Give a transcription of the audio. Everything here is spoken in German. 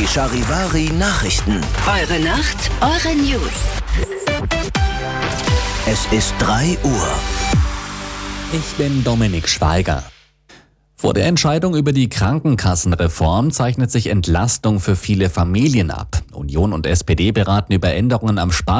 Charivari Nachrichten. Eure Nacht, eure News. Es ist 3 Uhr. Ich bin Dominik Schweiger. Vor der Entscheidung über die Krankenkassenreform zeichnet sich Entlastung für viele Familien ab. Union und SPD beraten über Änderungen am